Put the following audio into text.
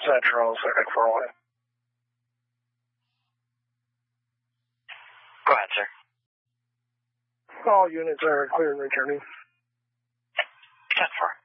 Central, second 4-1. Go ahead, sir. All units are clear and returning. 10-4.